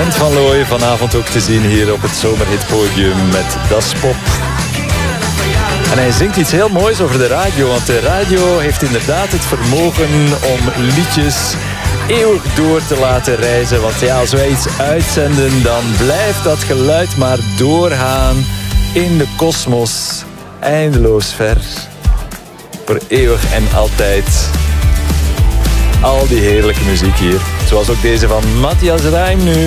Brent van Looijen vanavond ook te zien hier op het Zomerhitpodium met Das Pop. En hij zingt iets heel moois over de radio, want de radio heeft inderdaad het vermogen om liedjes eeuwig door te laten reizen. Want ja, als wij iets uitzenden, dan blijft dat geluid maar doorgaan in de kosmos, eindeloos ver, voor eeuwig en altijd. Al die heerlijke muziek hier, zoals ook deze van Matthias Reim nu.